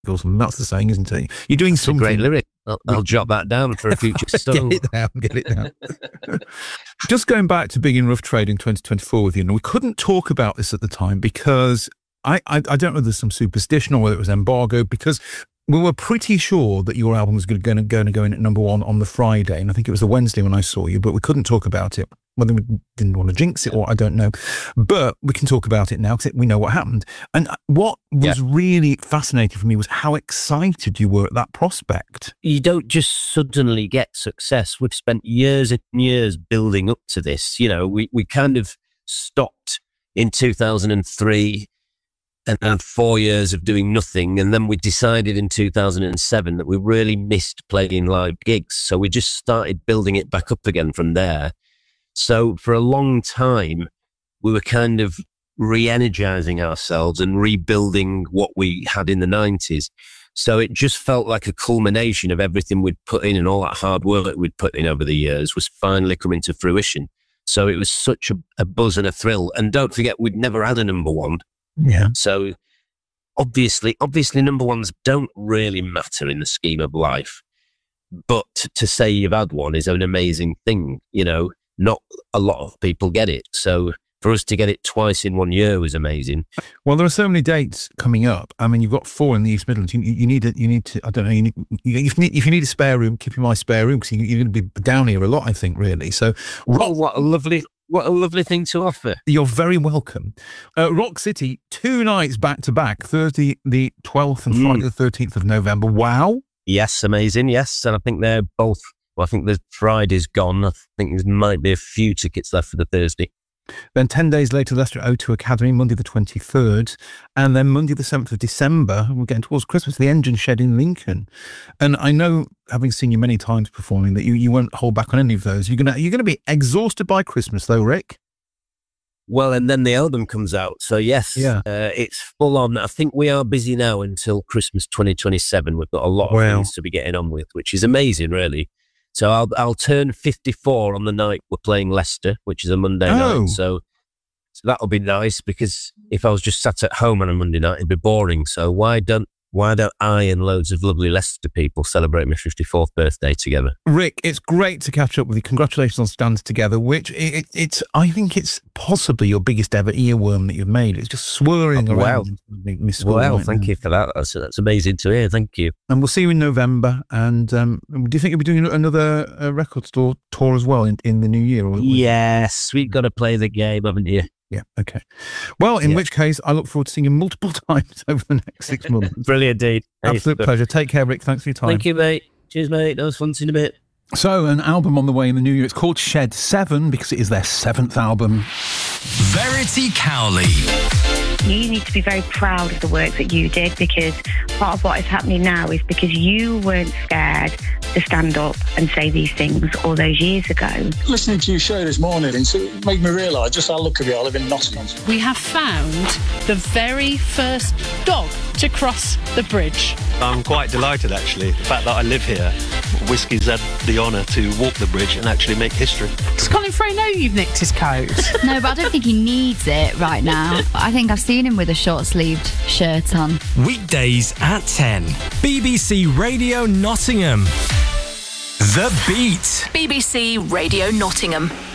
That's the saying, isn't it? You're doing something. Great lyric. I'll jot that down for a future song. Get it down. Just going back to Big in Rough Trade in 2024 with you, and we couldn't talk about this at the time because I don't know whether there's some superstition or whether it was embargo, because we were pretty sure that your album was going to go in at number one on the Friday, and I think it was the Wednesday when I saw you, but we couldn't talk about it. Whether we didn't want to jinx it or I don't know. But we can talk about it now because we know what happened. And what was really fascinating for me was how excited you were at that prospect. You don't just suddenly get success. We've spent years and years building up to this. You know, we kind of stopped in 2003 and had 4 years of doing nothing. And then we decided in 2007 that we really missed playing live gigs. So we just started building it back up again from there. So for a long time, we were kind of re-energizing ourselves and rebuilding what we had in the 90s. So it just felt like a culmination of everything we'd put in, and all that hard work we'd put in over the years was finally coming to fruition. So it was such a buzz and a thrill. And don't forget, we'd never had a number one. Yeah. So obviously number ones don't really matter in the scheme of life. But to say you've had one is an amazing thing, you know. Not a lot of people get it. So for us to get it twice in 1 year was amazing. Well, there are so many dates coming up. I mean, you've got 4 in the East Midlands. You need to, I don't know, if you need a spare room, keep in my spare room, because you're going to be down here a lot, I think, really. So, what a lovely thing to offer. You're very welcome. Rock City, 2 nights back to back, Thursday the 12th and Friday the 13th of November. Wow. Yes, amazing. Yes. And I think they're both, well, I think the Friday's gone. I think there might be a few tickets left for the Thursday. Then 10 days later, Leicester O2 Academy, Monday the 23rd. And then Monday the 7th of December, we're getting towards Christmas, the Engine Shed in Lincoln. And I know, having seen you many times performing, that you won't hold back on any of those. You're gonna be exhausted by Christmas, though, Rick. Well, and then the album comes out. So, yes, it's full on. I think we are busy now until Christmas 2027. We've got a lot of things to be getting on with, which is amazing, really. So I'll turn 54 on the night we're playing Leicester, which is a Monday night. So that'll be nice, because if I was just sat at home on a Monday night, it'd be boring. So why don't I and loads of lovely Leicester people celebrate my 54th birthday together? Rick, it's great to catch up with you. Congratulations on Stand Together, which I think it's possibly your biggest ever earworm that you've made. It's just swirling around. Wow, thank you for that. That's amazing to hear. Thank you. And we'll see you in November. And do you think you'll be doing another record store tour as well in the new year? Yes, we've got to play the game, haven't you? Yeah, okay. Well, in which case, I look forward to seeing you multiple times over the next 6 months. Brilliant, indeed. Absolute pleasure. Take care, Rick. Thanks for your time. Thank you, mate. Cheers, mate. That was fun seeing a bit. So, an album on the way in the new year. It's called Shed 7 because it is their 7th album. Verity Cowley. You need to be very proud of the work that you did, because part of what is happening now is because you weren't scared to stand up and say these things all those years ago. Listening to your show this morning, it made me realise just how lucky we are living in Nottingham. We have found the very first dog to cross the bridge. I'm quite delighted, actually. The fact that I live here, Whiskey's had the honour to walk the bridge and actually make history. Does Colin Frey know you've nicked his coat? No, but I don't think he needs it right now. I think I've seen him with a short-sleeved shirt on. Weekdays at 10. BBC Radio Nottingham. The Beat. BBC Radio Nottingham.